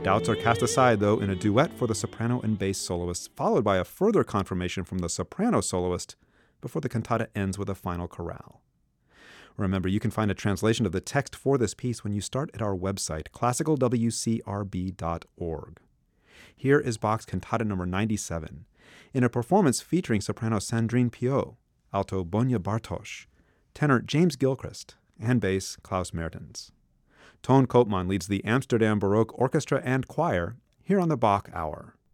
Doubts are cast aside, though, in a duet for the soprano and bass soloists, followed by a further confirmation from the soprano soloist before the cantata ends with a final chorale. Remember, you can find a translation of the text for this piece when you start at our website, classicalwcrb.org. Here is Bach's Cantata number 97, in a performance featuring soprano Sandrine Piot, alto Bonya Bartosz, tenor James Gilchrist, and bass Klaus Mertens. Toon Koopman leads the Amsterdam Baroque Orchestra and Choir here on the Bach Hour.